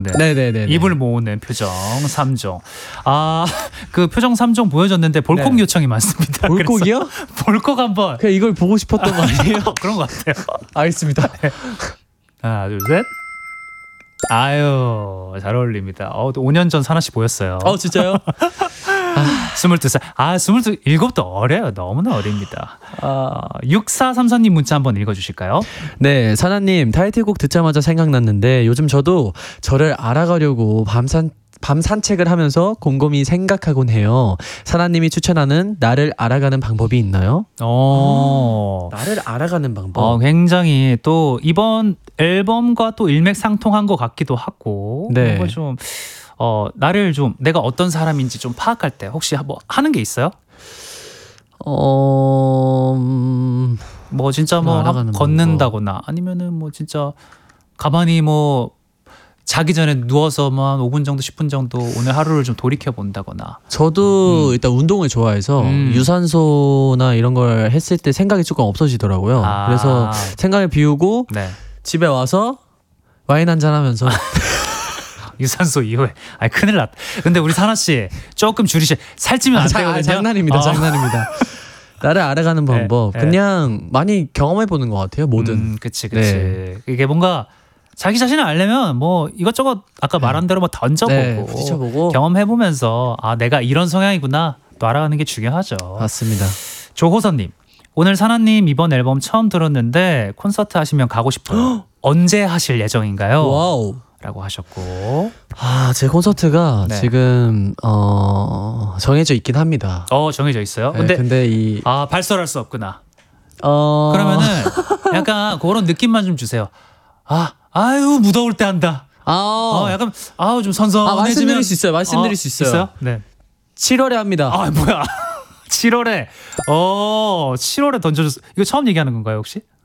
네네네. 입을 모으는 표정 3종. 아, 그 표정 3종 보여줬는데 볼콕 네. 요청이 많습니다. 볼콕이요? 그래서 볼콕 한번. 그냥 이걸 보고 싶었던 거 아니에요? 그런 것 같아요. 알겠습니다. 하나, 둘, 셋. 아유, 잘 어울립니다. 또 5년 전 사나 씨 보였어요. 진짜요? 22살. 27도 어려요. 너무나 어립니다. 6434님 문자 한번 읽어주실까요? 네, 사나님 타이틀곡 듣자마자 생각났는데 요즘 저도 저를 알아가려고 밤 산책을 하면서 곰곰이 생각하곤 해요. 사나님이 추천하는 나를 알아가는 방법이 있나요? 나를 알아가는 방법. 굉장히 또 이번 앨범과 또 일맥상통한 것 같기도 하고. 네. 뭔가 좀 나를 좀 내가 어떤 사람인지 좀 파악할 때 혹시 뭐 하는 게 있어요? 뭐 진짜 뭐 알아가는 걷는다거나 아니면은 뭐 진짜 가만히 뭐 자기 전에 누워서 뭐 한 5분 정도 10분 정도 오늘 하루를 좀 돌이켜 본다거나. 저도 일단 운동을 좋아해서 유산소나 이런 걸 했을 때 생각이 조금 없어지더라고요. 그래서 생각을 비우고 네. 집에 와서 와인 한잔 하면서 유산소 이후에 큰일 났다. 근데 우리 사나 씨 조금 줄이시. 살찌면 안 되거든요. 장난입니다. 장난입니다. 나를 알아가는 방법. 그냥 많이 경험해 보는 것 같아요. 뭐든. 그치. 이게 뭔가 자기 자신을 알려면 뭐 이것저것 아까 말한 대로 뭐 던져보고 부딪혀보고 경험해보면서 내가 이런 성향이구나 또 알아가는 게 중요하죠. 맞습니다. 조호선님, 오늘 사나님 이번 앨범 처음 들었는데 콘서트 하시면 가고 싶어요. 언제 하실 예정인가요? 와우. 라고 하셨고. 제 콘서트가 네. 지금 정해져 있긴 합니다. 정해져 있어요? 네, 근데 발설할 수 없구나. 그러면은 약간 그런 느낌만 좀 주세요. 아유 무더울 때 한다. 약간 좀 선선해지면 말씀드릴 수 있어요. 말씀드릴 수 있어요. 네. 7월에 합니다. 뭐야? 7월에 7월에 던져줬어. 이거 처음 얘기하는 건가요 혹시?